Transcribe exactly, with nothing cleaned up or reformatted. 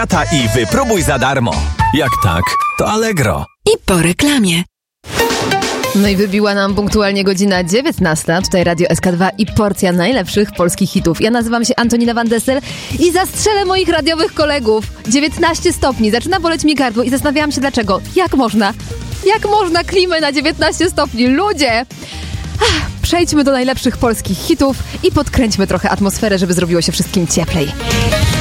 I wypróbuj za darmo. Jak tak, to Allegro. I po reklamie. No i wybiła nam punktualnie godzina dziewiętnasta. Tutaj Radio S K dwa i porcja najlepszych polskich hitów. Ja nazywam się Antonina Van Dessel i zastrzelę moich radiowych kolegów. dziewiętnaście stopni, zaczyna boleć mi gardło i zastanawiałam się dlaczego. Jak można? Jak można klimę na dziewiętnaście stopni? Ludzie! Ach, przejdźmy do najlepszych polskich hitów i podkręćmy trochę atmosferę, żeby zrobiło się wszystkim cieplej.